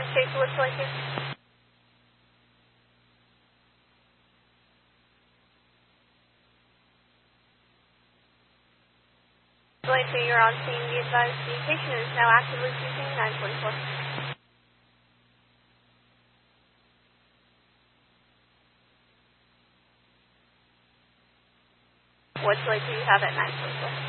Chase, what's like you? Like you're on scene, be advised the patient is now actively seeking 944. What's like you have at 944?